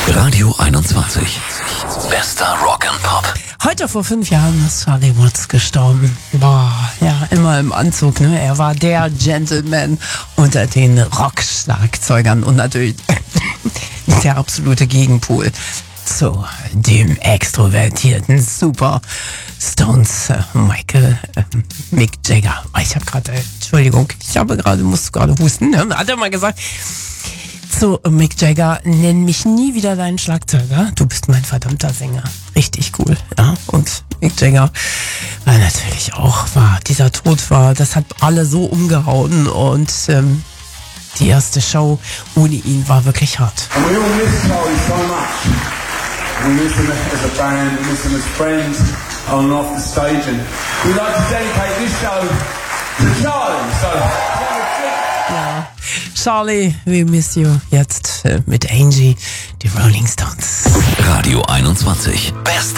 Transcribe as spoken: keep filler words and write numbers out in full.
Radio einundzwanzig. Bester Rock and Pop. Heute vor fünf Jahren ist Charlie Watts gestorben. Boah, ja, immer im Anzug, ne? Er war der Gentleman unter den Rock-Schlagzeugern und natürlich der absolute Gegenpol zu dem extrovertierten Super Stones äh, Michael äh, Mick Jagger. Ich habe gerade, äh, Entschuldigung, ich habe gerade, musste gerade husten, ne? Hat er mal gesagt. So, Mick Jagger, nenn mich nie wieder deinen Schlagzeuger. Du bist mein verdammter Sänger. Richtig cool, ja. Und Mick Jagger war natürlich auch, war, dieser Tod war, das hat alle so umgehauen und ähm, die erste Show ohne ihn war wirklich hart. And we all miss Charlie so much. We miss him as a band, we miss him as friends on and off the stage, and we'd like to dedicate this show to Charlie. So, ja. Charlie, we miss you. Jetzt äh, mit Angie, die Rolling Stones. Radio einundzwanzig. Bester